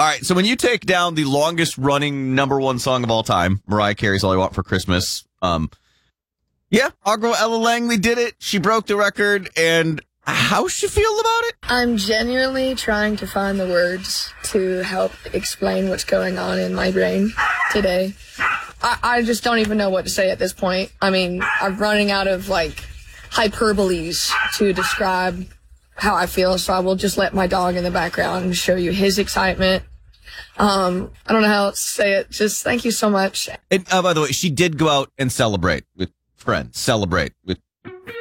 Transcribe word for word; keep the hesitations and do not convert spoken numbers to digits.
All right, so when you take down the longest running number one song of all time, Mariah Carey's All I Want for Christmas, um, yeah, our girl Ella Langley did it. She broke the record, and how's she feel about it? I'm genuinely trying to find the words to help explain what's going on in my brain today. I, I just don't even know what to say at this point. I mean, I'm running out of, like, hyperboles to describe how I feel, so I will just let my dog in the background show you his excitement. Um, I don't know how else to say it. Just thank you so much. And uh, by the way, she did go out and celebrate with friends. Celebrate with